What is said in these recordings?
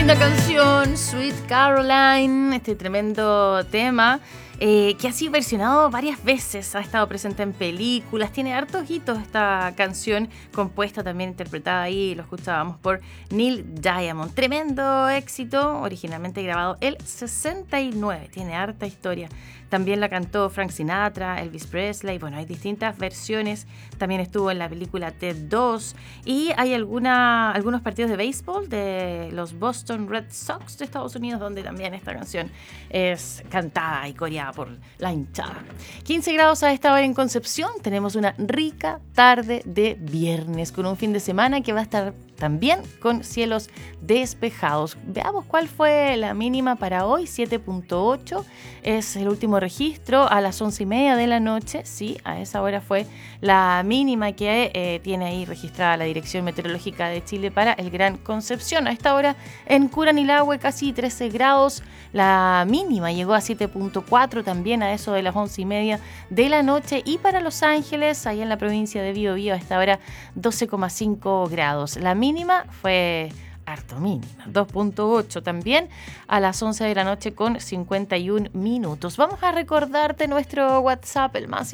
Linda canción, Sweet Caroline, este tremendo tema que ha sido versionado varias veces, ha estado presente en películas, tiene hartos hitos esta canción, compuesta también, interpretada ahí, lo escuchábamos por Neil Diamond. Tremendo éxito, originalmente grabado el 69, tiene harta historia. También la cantó Frank Sinatra, Elvis Presley, bueno, hay distintas versiones. También estuvo en la película Ted 2 y hay algunos partidos de béisbol de los Boston Red Sox de Estados Unidos donde también esta canción es cantada y coreada por la hinchada. 15 grados a esta hora en Concepción. Tenemos una rica tarde de viernes con un fin de semana que va a estar también con cielos despejados. Veamos cuál fue la mínima para hoy, 7.8. Es el último registro a las 11:30 de la noche. Sí, a esa hora fue la mínima que tiene ahí registrada la Dirección Meteorológica de Chile para el Gran Concepción. A esta hora en Curanilahue casi 13 grados. La mínima llegó a 7.4 también a eso de las 11:30 de la noche. Y para Los Ángeles, ahí en la provincia de Biobío, a esta hora 12,5 grados. La mínima fue harto mínima, 2.8 también a las 11 de la noche con 51 minutos. Vamos a recordarte nuestro WhatsApp, el más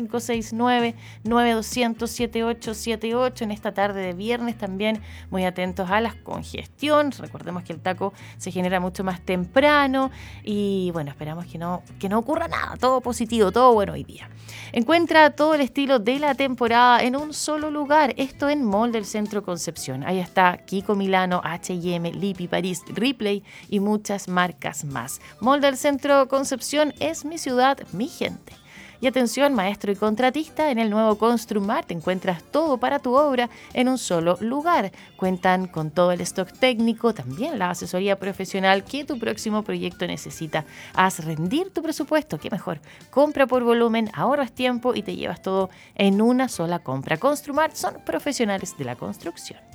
569-9200-7878 en esta tarde de viernes, también muy atentos a la congestión. Recordemos que el taco se genera mucho más temprano y bueno, esperamos que no ocurra nada, todo positivo, todo bueno hoy día. Encuentra todo el estilo de la temporada en un solo lugar, esto en Mall del Centro Concepción. Ahí está Kiko Milano, H&M, Lipi, París, Ripley y muchas marcas más. Mall del Centro Concepción es mi ciudad, mi gente. Y atención, maestro y contratista, en el nuevo Construmart encuentras todo para tu obra en un solo lugar. Cuentan con todo el stock técnico, también la asesoría profesional que tu próximo proyecto necesita. Haz rendir tu presupuesto, qué mejor. Compra por volumen, ahorras tiempo y te llevas todo en una sola compra. Construmart son profesionales de la construcción.